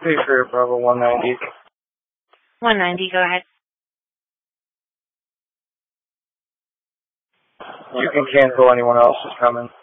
Patriot Bravo 190. 190, go ahead. You can cancel anyone else who's coming.